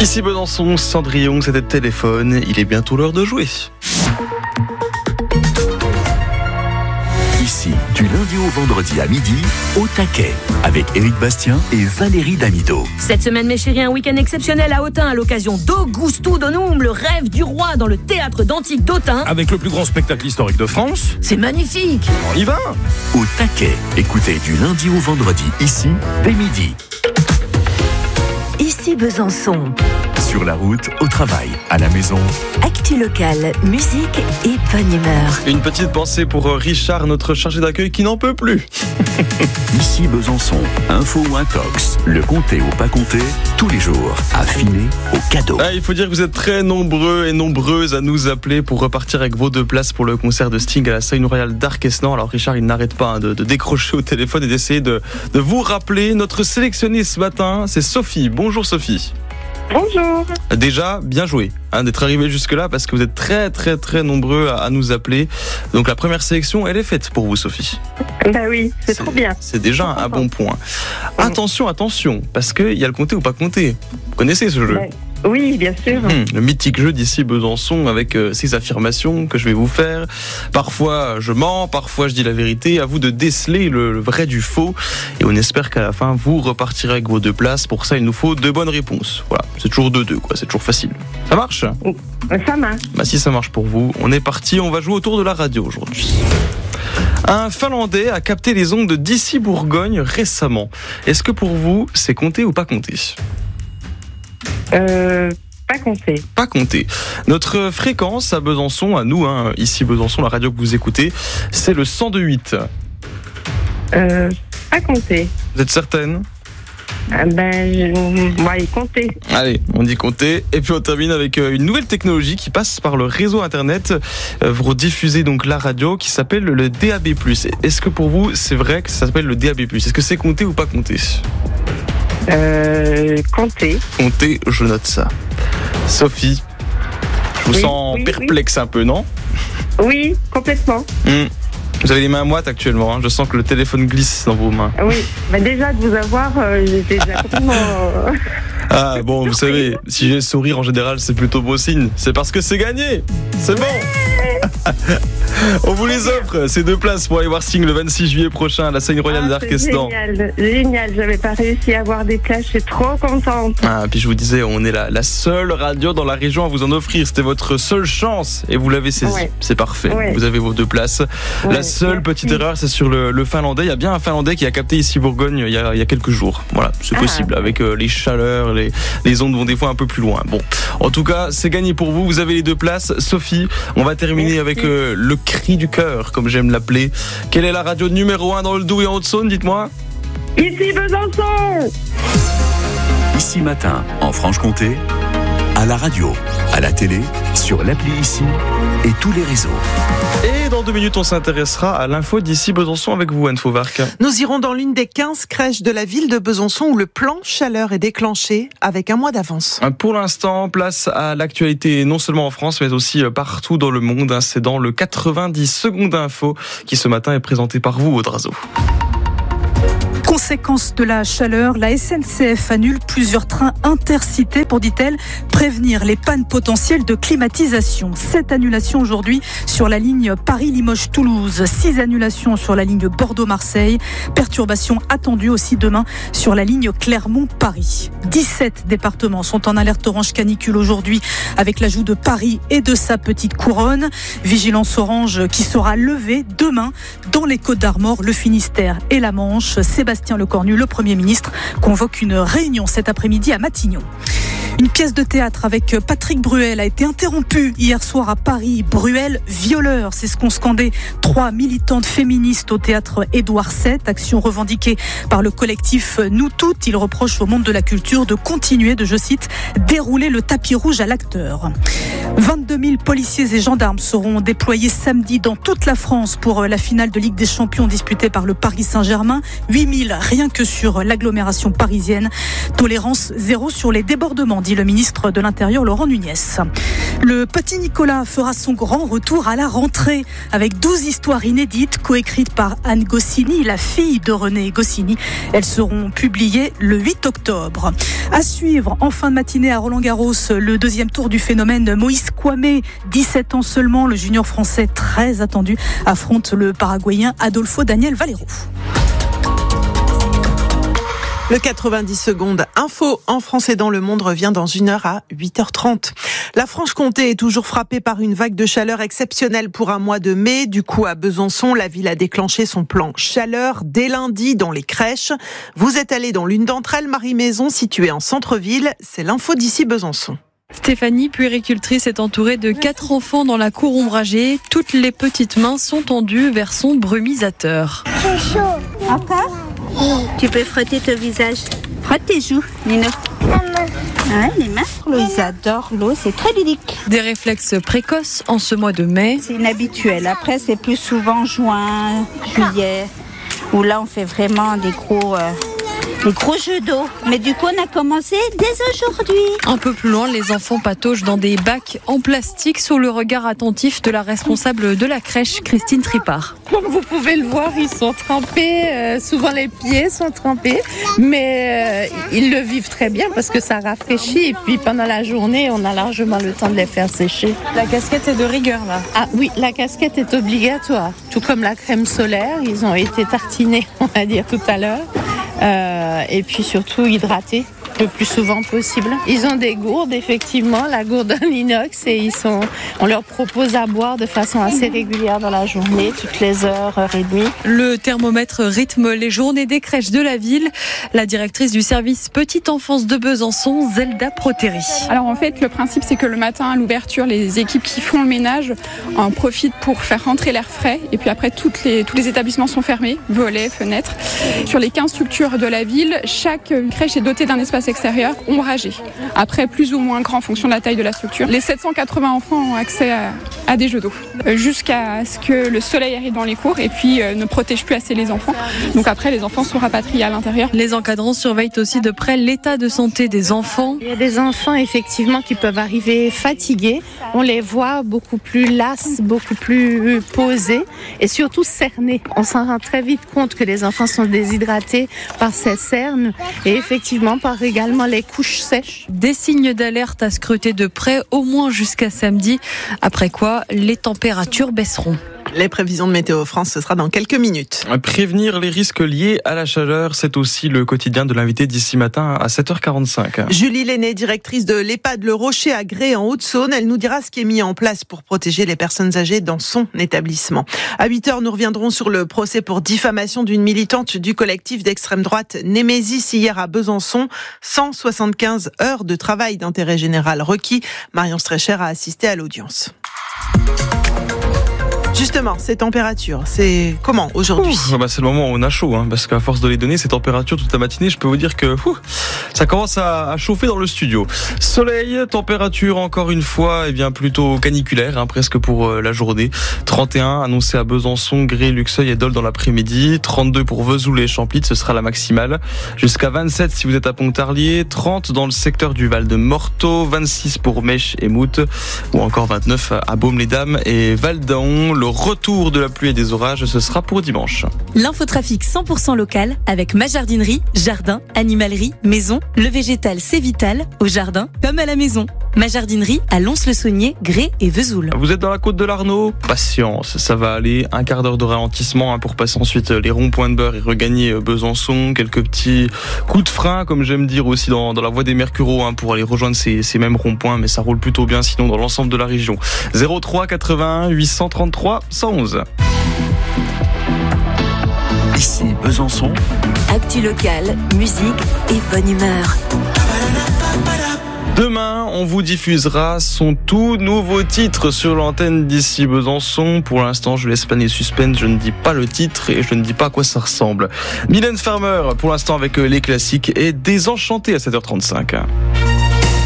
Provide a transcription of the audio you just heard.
Ici Besançon, Cendrillon, c'était le téléphone. Il est bientôt l'heure de jouer. Ici, du lundi au vendredi à midi, au taquet, avec Éric Bastien et Valérie Damido. Cette semaine, mes chéris, un week-end exceptionnel à Autun à l'occasion d'Augusto Donum, le rêve du roi dans le théâtre d'Antique d'Autun. Avec le plus grand spectacle historique de France. C'est magnifique. On y va. Au taquet, écoutez du lundi au vendredi, ici, dès midi. Ici Besançon. Sur la route, au travail, à la maison. Actu locale, musique et bonne humeur. Une petite pensée pour Richard, notre chargé d'accueil qui n'en peut plus. Ici Besançon, info ou intox, le compter ou pas compter, tous les jours, affiné au cadeau. Il faut dire que vous êtes très nombreux et nombreuses à nous appeler pour repartir avec vos 2 places pour le concert de Sting à la scène royale d'Arquesnan. Alors Richard, il n'arrête pas de décrocher au téléphone et d'essayer de vous rappeler. Notre sélectionnée ce matin, c'est Sophie. Bonjour Sophie. Bonjour. Déjà, bien joué d'être arrivé jusque-là parce que vous êtes très très très nombreux à nous appeler. Donc la première sélection, elle est faite pour vous Sophie. Bah oui, c'est trop bien. C'est déjà un bon point. Attention, parce qu'il y a le compter ou pas compter. Vous connaissez ce jeu ? Oui, bien sûr. Le mythique jeu d'ici Besançon avec 6 affirmations que je vais vous faire. Parfois je mens, parfois je dis la vérité. À vous de déceler le vrai du faux. Et on espère qu'à la fin vous repartirez avec vos 2 places. Pour ça il nous faut 2 bonnes réponses. Voilà, c'est toujours 2-2 quoi, c'est toujours facile. Ça marche ? Ça marche. Si ça marche pour vous, on est parti, on va jouer autour de la radio aujourd'hui. Un Finlandais a capté les ondes d'ici Bourgogne récemment. Est-ce que pour vous c'est compté ou pas compté ? Pas compté. Pas compté. Notre fréquence à Besançon, à nous, ici Besançon, la radio que vous écoutez, c'est le 102.8. Pas compté. Vous êtes certaine ? Compté. Allez, on dit compter. Et puis on termine avec une nouvelle technologie qui passe par le réseau internet pour diffuser donc la radio qui s'appelle le DAB+. Est-ce que pour vous, c'est vrai que ça s'appelle le DAB+? Est-ce que c'est compté ou pas compté ? Compté. Compté, je note ça. Sophie, je vous sens perplexe un peu, non ? Oui, complètement. Vous avez les mains moites actuellement, je sens que le téléphone glisse dans vos mains. Oui, déjà de vous avoir, j'étais déjà complètement... Bon, vous savez, si j'ai le sourire en général, c'est plutôt beau signe. C'est parce que c'est gagné. C'est bon. On vous les offre, ces 2 places pour aller voir Sting le 26 juillet prochain à la scène royale d'Arquesnan. Génial, j'avais pas réussi à avoir des places, je suis trop contente. Puis je vous disais, on est la seule radio dans la région à vous en offrir. C'était votre seule chance et vous l'avez saisi. C'est parfait, vous avez vos 2 places. La seule petite erreur, c'est sur le Finlandais. Il y a bien un Finlandais qui a capté ici Bourgogne il y a quelques jours. Voilà, c'est possible, avec les chaleurs, les ondes vont des fois un peu plus loin. Bon, en tout cas, c'est gagné pour vous. Vous avez les 2 places. Sophie, on va terminer avec le cri du cœur, comme j'aime l'appeler. Quelle est la radio numéro 1 dans le Doubs et en Haute-Saône, dites-moi ? Ici Besançon. Ici matin, en Franche-Comté, à la radio, à la télé, sur l'appli Ici et tous les réseaux. Et dans 2 minutes, on s'intéressera à l'info d'ici Besançon avec vous, Anne Fauvarc. Nous irons dans l'une des 15 crèches de la ville de Besançon où le plan chaleur est déclenché avec un mois d'avance. Pour l'instant, place à l'actualité non seulement en France, mais aussi partout dans le monde. C'est dans le 90 secondes d'info qui ce matin est présenté par vous, Audrazo. Conséquence de la chaleur, la SNCF annule plusieurs trains intercités pour, dit-elle, prévenir les pannes potentielles de climatisation. 7 annulations aujourd'hui sur la ligne Paris-Limoges-Toulouse, 6 annulations sur la ligne Bordeaux-Marseille, perturbations attendues aussi demain sur la ligne Clermont-Paris. 17 départements sont en alerte orange canicule aujourd'hui avec l'ajout de Paris et de sa petite couronne. Vigilance orange qui sera levée demain dans les Côtes-d'Armor, le Finistère et la Manche. Sébastien Lecornu, le Premier ministre, convoque une réunion cet après-midi à Matignon. Une pièce de théâtre avec Patrick Bruel a été interrompue hier soir à Paris. Bruel, violeur, c'est ce qu'ont scandé 3 militantes féministes au théâtre Édouard VII. Action revendiquée par le collectif Nous Toutes. Il reproche au monde de la culture de continuer de, je cite, dérouler le tapis rouge à l'acteur. 22 000 policiers et gendarmes seront déployés samedi dans toute la France pour la finale de Ligue des Champions disputée par le Paris Saint-Germain. 8 000 rien que sur l'agglomération parisienne. Tolérance zéro sur les débordements dit le ministre de l'Intérieur Laurent Nunez. Le petit Nicolas fera son grand retour à la rentrée avec 12 histoires inédites coécrites par Anne Goscinny, la fille de René Goscinny. Elles seront publiées le 8 octobre. À suivre en fin de matinée à Roland-Garros, le deuxième tour du phénomène Moïse Kouamé, 17 ans seulement, le junior français très attendu, affronte le Paraguayen Adolfo Daniel Valero. Le 90 secondes info en français dans le monde revient dans 1 heure à 8h30. La Franche-Comté est toujours frappée par une vague de chaleur exceptionnelle pour un mois de mai. Du coup, à Besançon, la ville a déclenché son plan chaleur dès lundi dans les crèches. Vous êtes allé dans l'une d'entre elles, Marie-Maison, située en centre-ville. C'est l'info d'ici Besançon. Stéphanie, puéricultrice, est entourée de 4 enfants dans la cour ombragée. Toutes les petites mains sont tendues vers son brumisateur. C'est chaud. Encore ? Tu peux frotter ton visage. Frotte tes joues, Nino. Ouais, les mains. Ils adorent l'eau, c'est très ludique. Des réflexes précoces en ce mois de mai. C'est inhabituel. Après, c'est plus souvent juin, juillet, où là, on fait vraiment des gros jeux d'eau. Mais du coup, on a commencé dès aujourd'hui. Un peu plus loin, les enfants pataugent dans des bacs en plastique sous le regard attentif de la responsable de la crèche, Christine Tripart. Comme vous pouvez le voir, ils sont trempés. Souvent, les pieds sont trempés. Mais ils le vivent très bien parce que ça rafraîchit. Et puis, pendant la journée, on a largement le temps de les faire sécher. La casquette est de rigueur, là. Ah oui, la casquette est obligatoire. Tout comme la crème solaire. Ils ont été tartinés, on va dire, tout à l'heure. Et puis surtout hydratés le plus souvent possible. Ils ont des gourdes, effectivement, la gourde en inox, et on leur propose à boire de façon assez régulière dans la journée, toutes les heures et demie. Le thermomètre rythme les journées des crèches de la ville. La directrice du service Petite Enfance de Besançon, Zelda Proteri. Alors en fait, le principe, c'est que le matin à l'ouverture, les équipes qui font le ménage en profitent pour faire rentrer l'air frais, et puis après tous les établissements sont fermés, volets, fenêtres. Sur les 15 structures de la ville, chaque crèche est dotée d'un espace extérieur ombragé. Après, plus ou moins grand en fonction de la taille de la structure. Les 780 enfants ont accès à des jeux d'eau jusqu'à ce que le soleil arrive dans les cours et puis ne protège plus assez les enfants. Donc après, les enfants sont rapatriés à l'intérieur. Les encadrants surveillent aussi de près l'état de santé des enfants. Il y a des enfants effectivement qui peuvent arriver fatigués. On les voit beaucoup plus lasses, beaucoup plus posés et surtout cernés. On s'en rend très vite compte que les enfants sont déshydratés par ces cernes et effectivement par également les couches sèches. Des signes d'alerte à scruter de près au moins jusqu'à samedi, après quoi les températures baisseront. Les prévisions de Météo France, ce sera dans quelques minutes. Prévenir les risques liés à la chaleur, c'est aussi le quotidien de l'invité d'ici matin à 7h45. Julie Lenné, directrice de l'EHPAD Le Rocher à Gré en Haute-Saône, elle nous dira ce qui est mis en place pour protéger les personnes âgées dans son établissement. À 8h, nous reviendrons sur le procès pour diffamation d'une militante du collectif d'extrême droite Némésis hier à Besançon. 175 heures de travail d'intérêt général requis. Marion Strecher a assisté à l'audience. Justement, ces températures, c'est comment aujourd'hui ? C'est le moment où on a chaud, parce qu'à force de les donner, ces températures toute la matinée, je peux vous dire que ça commence à chauffer dans le studio. Soleil, température encore une fois, plutôt caniculaire, presque pour la journée. 31 annoncé à Besançon, Gré, Luxeuil et Dole dans l'après-midi. 32 pour Vesoul et Champlit, ce sera la maximale. Jusqu'à 27 si vous êtes à Pontarlier. 30 dans le secteur du Val de Morteau. 26 pour Mèche et Mout. Ou encore 29 à Baume-les-Dames et Val-d'Aon. Le retour de la pluie et des orages, ce sera pour dimanche. L'infotrafic 100% local avec ma jardinerie, jardin, animalerie, maison. Le végétal, c'est vital, au jardin comme à la maison. Ma jardinerie à Lons-le-Saunier, Gré et Vesoul. Vous êtes dans la côte de l'Arnaud ? Patience, ça va aller. Un quart d'heure de ralentissement pour passer ensuite les ronds-points de Beurre et regagner Besançon. Quelques petits coups de frein, comme j'aime dire aussi dans la voie des Mercureaux, pour aller rejoindre ces mêmes ronds-points, mais ça roule plutôt bien sinon dans l'ensemble de la région. 03 81 833 111. Ici Besançon. Actu local, musique et bonne humeur. Demain, on vous diffusera son tout nouveau titre sur l'antenne d'ici Besançon. Pour l'instant, je laisse planer le suspense, je ne dis pas le titre et je ne dis pas à quoi ça ressemble. Mylène Farmer, pour l'instant avec les classiques et Désenchanté à 7h35.